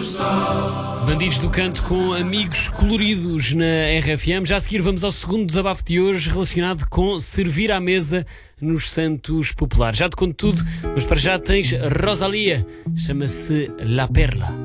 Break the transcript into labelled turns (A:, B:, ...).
A: Bandidos do Canto com Amigos Coloridos na RFM. Já a seguir vamos ao segundo desabafo de hoje, relacionado com servir à mesa nos Santos Populares. Já te conto tudo, mas para já tens Rosalía, chama-se La Perla.